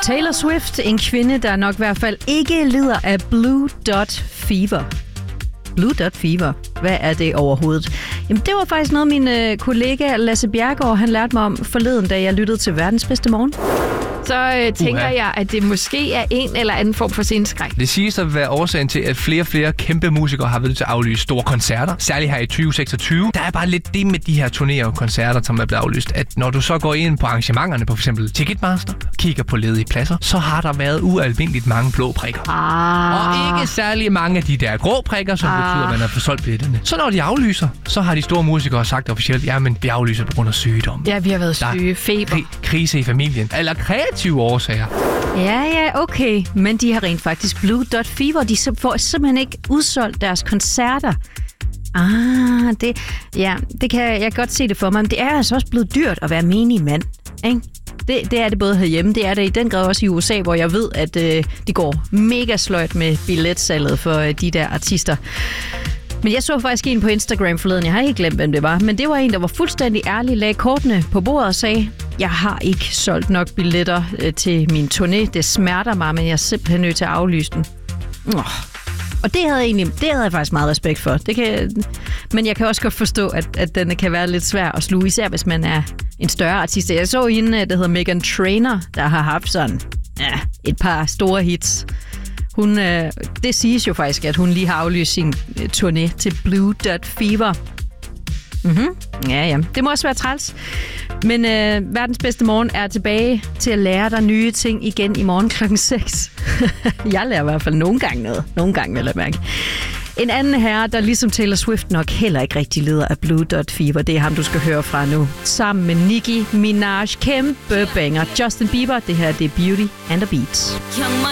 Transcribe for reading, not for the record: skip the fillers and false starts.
Taylor Swift, en kvinde, der nok i hvert fald ikke lider af Blue Dot Fever. Blue Dot Fever. Hvad er det overhovedet? Jamen, det var faktisk noget, min kollega Lasse Bjerregaard, han lærte mig om forleden, da jeg lyttede til Verdens Bedste Morgen. Så tænker jeg, at det måske er en eller anden form for sceneskræk. Det siges at være årsagen til, at flere og flere kæmpe musikere har været nødt til at aflyse store koncerter. Særligt her i 2026. Der er bare lidt det med de her turnéer og koncerter, som er blevet aflyst, at når du så går ind på arrangementerne på f.eks. Ticketmaster, kigger på ledige pladser, så har der været ualmindeligt mange blå prikker. Og ikke særlig mange af de der grå prikker, som betyder, at man har forsolgt billetterne. Så når de aflyser, så har de store musikere sagt officielt, jamen vi aflyser på grund af sygdom. Ja, vi har været syge, feber. Krise i familien. Eller kreative årsager. Ja, okay. Men de har rent faktisk Blue Dot Fever. De får simpelthen ikke udsolgt deres koncerter. Det kan jeg godt se det for mig. Men det er altså også blevet dyrt at være menig mand, ikke? Det er det både herhjemme. Det er det i den grad også i USA, hvor jeg ved, at det går mega sløjt med billetsalget for de der artister. Men jeg så faktisk en på Instagram forleden. Jeg har ikke glemt, hvem det var. Men det var en, der var fuldstændig ærlig, lagde kortene på bordet og sagde, jeg har ikke solgt nok billetter til min turné. Det smerter mig, men jeg er simpelthen nødt til at aflyse den. Og det havde jeg faktisk meget respekt for. Men jeg kan også godt forstå, at den kan være lidt svær at sluge, især hvis man er en større artist. Jeg så hende, der hedder Meghan Trainor, der har haft sådan et par store hits. Det siges jo faktisk, at hun lige har aflyst sin turné til Blue Dot Fever. Ja. Det må også være træls. Men Verdens Bedste Morgen er tilbage til at lære dig nye ting igen i morgen klokken 6. Jeg lærer i hvert fald nogle gange noget. Nogle gange, vil jeg mærke. En anden herre, der ligesom Taylor Swift nok heller ikke rigtig lider af Blue Dot Fever, det er ham, du skal høre fra nu. Sammen med Nicki Minaj, kæmpe banger. Justin Bieber, det her det er Beauty and the Beat.